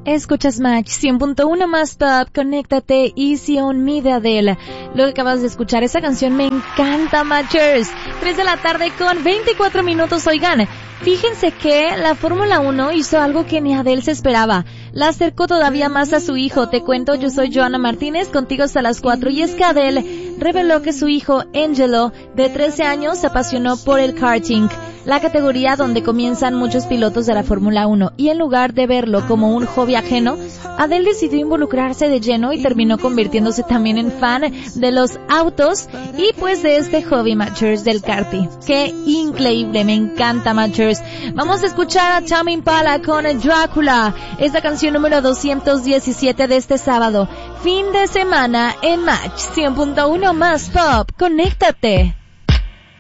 Escuchas Match 100.1 más pop, conéctate, Easy on Me de Adele. Lo que acabas de escuchar, esa canción me encanta, Matchers. 3 de la tarde con 24 minutos, oigan. Fíjense que la Fórmula 1 hizo algo que ni Adele se esperaba. La acercó todavía más a su hijo. Te cuento, yo soy Joana Martínez, contigo hasta las 4. Y es que Adele reveló que su hijo, Angelo, de 13 años, se apasionó por el karting, la categoría donde comienzan muchos pilotos de la Fórmula 1. Y en lugar de verlo como un hobby ajeno, Adele decidió involucrarse de lleno y terminó convirtiéndose también en fan de los autos y pues de este hobby, Matchers, del karting. ¡Qué increíble! Me encanta, Matchers. Vamos a escuchar a Tame Impala con Drácula. Es la canción número 217 de este sábado. Fin de semana en Match 100.1 más pop. Conéctate.